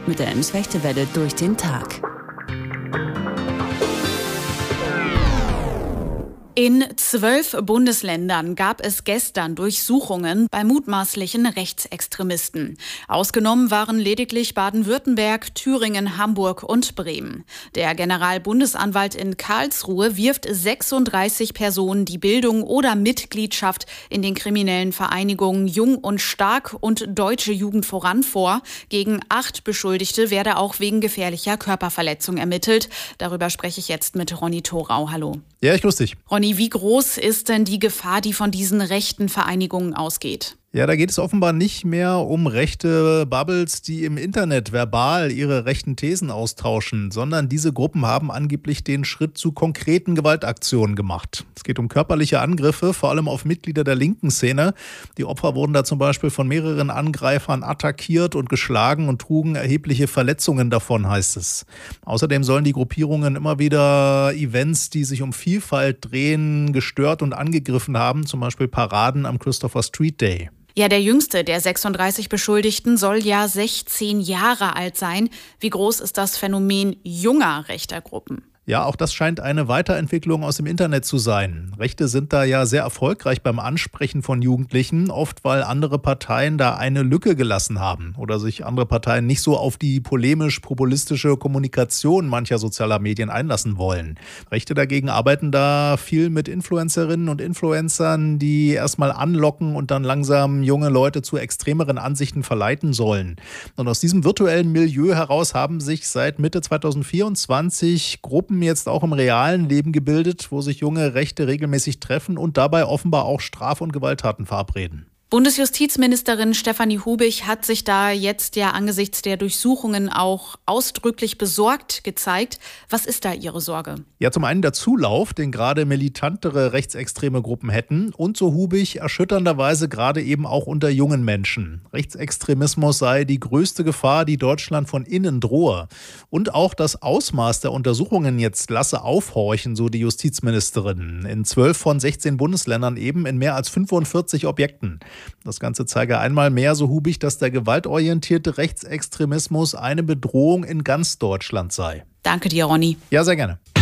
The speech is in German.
mit der Ems-Fechte-Welle durch den Tag. In 12 Bundesländern gab es gestern Durchsuchungen bei mutmaßlichen Rechtsextremisten. Ausgenommen waren lediglich Baden-Württemberg, Thüringen, Hamburg und Bremen. Der Generalbundesanwalt in Karlsruhe wirft 36 Personen die Bildung oder Mitgliedschaft in den kriminellen Vereinigungen Jung und Stark und Deutsche Jugend voran vor. Gegen 8 Beschuldigte werde auch wegen gefährlicher Körperverletzung ermittelt. Darüber spreche ich jetzt mit Ronny Thorau. Hallo. Ja, ich grüße dich. Ronny, wie groß ist denn die Gefahr, die von diesen rechten Vereinigungen ausgeht? Ja, da geht es offenbar nicht mehr um rechte Bubbles, die im Internet verbal ihre rechten Thesen austauschen, sondern diese Gruppen haben angeblich den Schritt zu konkreten Gewaltaktionen gemacht. Es geht um körperliche Angriffe, vor allem auf Mitglieder der linken Szene. Die Opfer wurden da zum Beispiel von mehreren Angreifern attackiert und geschlagen und trugen erhebliche Verletzungen davon, heißt es. Außerdem sollen die Gruppierungen immer wieder Events, die sich um Vielfalt drehen, gestört und angegriffen haben, zum Beispiel Paraden am Christopher Street Day. Ja, der jüngste der 36 Beschuldigten soll ja 16 Jahre alt sein. Wie groß ist das Phänomen junger rechter Gruppen? Ja, auch das scheint eine Weiterentwicklung aus dem Internet zu sein. Rechte sind da ja sehr erfolgreich beim Ansprechen von Jugendlichen, oft weil andere Parteien da eine Lücke gelassen haben oder sich andere Parteien nicht so auf die polemisch-populistische Kommunikation mancher sozialer Medien einlassen wollen. Rechte dagegen arbeiten da viel mit Influencerinnen und Influencern, die erstmal anlocken und dann langsam junge Leute zu extremeren Ansichten verleiten sollen. Und aus diesem virtuellen Milieu heraus haben sich seit Mitte 2024 Gruppen jetzt auch im realen Leben gebildet, wo sich junge Rechte regelmäßig treffen und dabei offenbar auch Straf- und Gewalttaten verabreden. Bundesjustizministerin Stefanie Hubich hat sich da jetzt ja angesichts der Durchsuchungen auch ausdrücklich besorgt gezeigt. Was ist da Ihre Sorge? Ja, zum einen der Zulauf, den gerade militantere rechtsextreme Gruppen hätten und so Hubich erschütternderweise gerade eben auch unter jungen Menschen. Rechtsextremismus sei die größte Gefahr, die Deutschland von innen drohe. Und auch das Ausmaß der Untersuchungen jetzt lasse aufhorchen, so die Justizministerin. In 12 von 16 Bundesländern eben in mehr als 45 Objekten. Das Ganze zeige einmal mehr, so Hubich, dass der gewaltorientierte Rechtsextremismus eine Bedrohung in ganz Deutschland sei. Danke dir, Ronny. Ja, sehr gerne.